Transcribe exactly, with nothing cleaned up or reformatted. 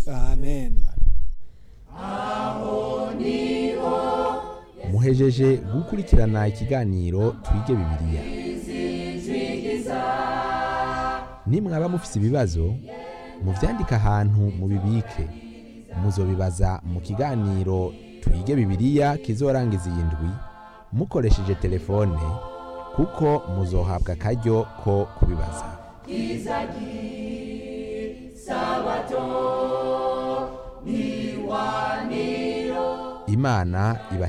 amen. muhejeje gukurikirana ikiganiro twige bibiliya. nimwaba mufise ibibazo muvyandika ahantu mubibike, muzobibaza mu kiganiro twige bibiliya kizorangiza iyi ndwi mukoresheje telefone, kuko muzohabwa akaryo ko kubibaza. Imana ibahe